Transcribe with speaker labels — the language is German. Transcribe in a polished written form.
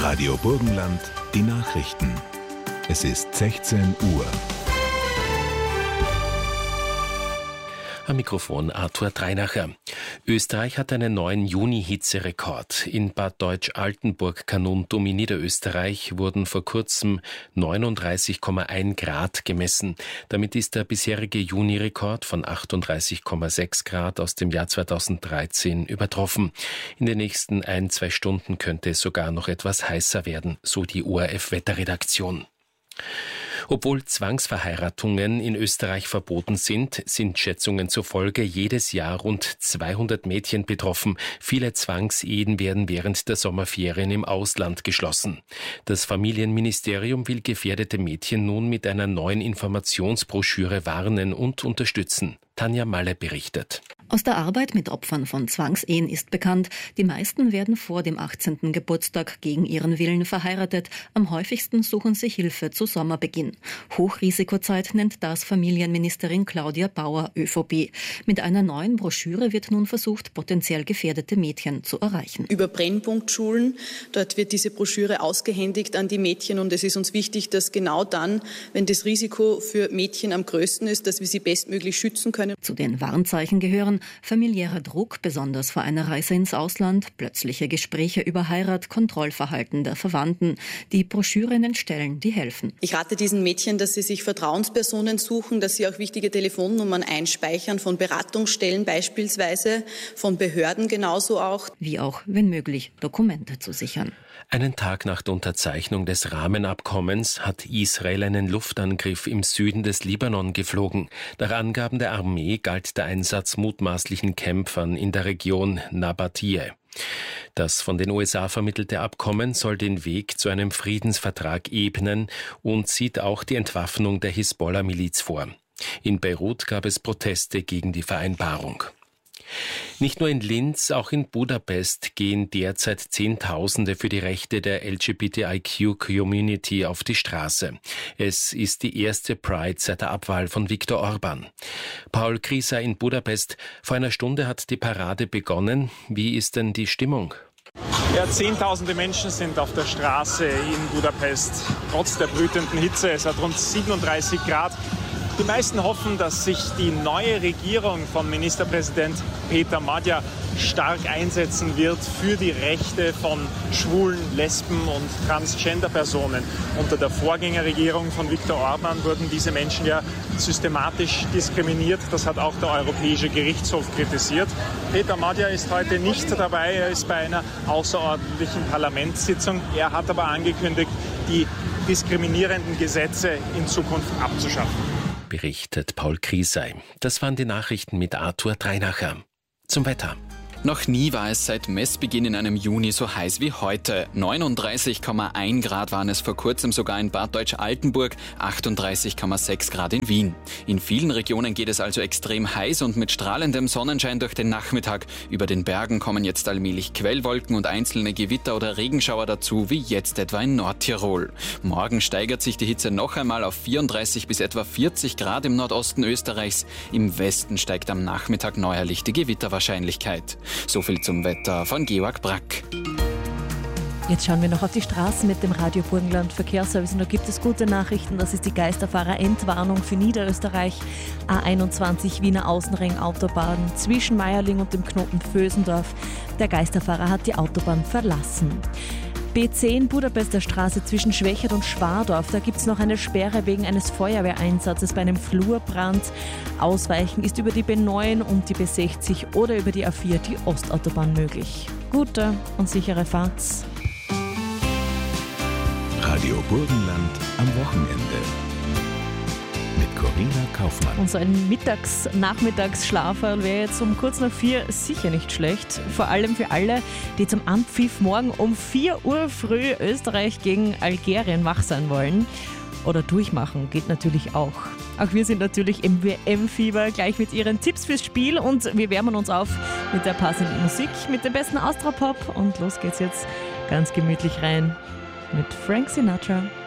Speaker 1: Radio Burgenland, die Nachrichten. Es ist 16 Uhr.
Speaker 2: Am Mikrofon Arthur Dreinacher. Österreich hat einen neuen Juni-Hitzerekord. In Bad Deutsch-Altenburg-Kanuntum in Niederösterreich wurden vor kurzem 39,1 Grad gemessen. Damit ist der bisherige Juni-Rekord von 38,6 Grad aus dem Jahr 2013 übertroffen. In den nächsten 1-2 Stunden könnte es sogar noch etwas heißer werden, so die ORF-Wetterredaktion. Obwohl Zwangsverheiratungen in Österreich verboten sind Schätzungen zufolge jedes Jahr rund 200 Mädchen betroffen. Viele Zwangsehen werden während der Sommerferien im Ausland geschlossen. Das Familienministerium will gefährdete Mädchen nun mit einer neuen Informationsbroschüre warnen und unterstützen. Tanja Malle berichtet.
Speaker 3: Aus der Arbeit mit Opfern von Zwangsehen ist bekannt, die meisten werden vor dem 18. Geburtstag gegen ihren Willen verheiratet. Am häufigsten suchen sie Hilfe zu Sommerbeginn. Hochrisikozeit nennt das Familienministerin Claudia Bauer, ÖVP. Mit einer neuen Broschüre wird nun versucht, potenziell gefährdete Mädchen zu erreichen.
Speaker 4: Über Brennpunktschulen, dort wird diese Broschüre ausgehändigt an die Mädchen und es ist uns wichtig, dass genau dann, wenn das Risiko für Mädchen am größten ist, dass wir sie bestmöglich schützen können.
Speaker 3: Zu den Warnzeichen gehören familiärer Druck, besonders vor einer Reise ins Ausland, plötzliche Gespräche über Heirat, Kontrollverhalten der Verwandten. Die Broschürinnen stellen, die helfen.
Speaker 4: Ich rate diesen Mädchen, dass sie sich Vertrauenspersonen suchen, dass sie auch wichtige Telefonnummern einspeichern, von Beratungsstellen beispielsweise, von Behörden genauso auch.
Speaker 3: Wie auch, wenn möglich, Dokumente zu sichern.
Speaker 2: Einen Tag nach der Unterzeichnung des Rahmenabkommens hat Israel einen Luftangriff im Süden des Libanon geflogen. Nach Angaben der Armee galt der Einsatz mutmaßlichen Kämpfern in der Region Nabatiyeh. Das von den USA vermittelte Abkommen soll den Weg zu einem Friedensvertrag ebnen und sieht auch die Entwaffnung der Hisbollah-Miliz vor. In Beirut gab es Proteste gegen die Vereinbarung. Nicht nur in Linz, auch in Budapest gehen derzeit Zehntausende für die Rechte der LGBTIQ-Community auf die Straße. Es ist die erste Pride seit der Abwahl von Viktor Orban. Paul Krieser in Budapest. Vor einer Stunde hat die Parade begonnen. Wie ist denn die Stimmung?
Speaker 5: Ja, Zehntausende Menschen sind auf der Straße in Budapest, trotz der brütenden Hitze. Es hat rund 37 Grad. Die meisten hoffen, dass sich die neue Regierung von Ministerpräsident Peter Magyar stark einsetzen wird für die Rechte von Schwulen, Lesben und Transgender-Personen. Unter der Vorgängerregierung von Viktor Orban wurden diese Menschen ja systematisch diskriminiert. Das hat auch der Europäische Gerichtshof kritisiert. Peter Magyar ist heute nicht dabei. Er ist bei einer außerordentlichen Parlamentssitzung. Er hat aber angekündigt, die diskriminierenden Gesetze in Zukunft abzuschaffen.
Speaker 2: Berichtet Paul Kriesei. Das waren die Nachrichten mit Arthur Dreinacher. Zum Wetter.
Speaker 6: Noch nie war es seit Messbeginn in einem Juni so heiß wie heute. 39,1 Grad waren es vor kurzem sogar in Bad Deutsch-Altenburg, 38,6 Grad in Wien. In vielen Regionen geht es also extrem heiß und mit strahlendem Sonnenschein durch den Nachmittag. Über den Bergen kommen jetzt allmählich Quellwolken und einzelne Gewitter oder Regenschauer dazu, wie jetzt etwa in Nordtirol. Morgen steigert sich die Hitze noch einmal auf 34 bis etwa 40 Grad im Nordosten Österreichs. Im Westen steigt am Nachmittag neuerlich die Gewitterwahrscheinlichkeit. So viel zum Wetter von Georg Brack.
Speaker 7: Jetzt schauen wir noch auf die Straßen mit dem Radio Burgenland Verkehrsservice und da gibt es gute Nachrichten. Das ist die Geisterfahrer-Endwarnung für Niederösterreich. A21 Wiener Außenring Autobahn zwischen Meierling und dem Knoten Vösendorf. Der Geisterfahrer hat die Autobahn verlassen. B10 Budapester Straße zwischen Schwächert und Schwadorf. Da gibt es noch eine Sperre wegen eines Feuerwehreinsatzes bei einem Flurbrand. Ausweichen ist über die B9 und die B60 oder über die A4 die Ostautobahn möglich. Gute und sichere Fahrt.
Speaker 1: Radio Burgenland am Wochenende. Mit Corinna Kaufmann.
Speaker 7: Und so ein Nachmittagsschlafer wäre jetzt um kurz nach 4 sicher nicht schlecht. Vor allem für alle, die zum Anpfiff morgen um 4 Uhr früh Österreich gegen Algerien wach sein wollen. Oder durchmachen, geht natürlich auch. Auch wir sind natürlich im WM-Fieber, gleich mit Ihren Tipps fürs Spiel. Und wir wärmen uns auf mit der passenden Musik, mit dem besten Austropop. Und los geht's jetzt ganz gemütlich rein mit Frank Sinatra.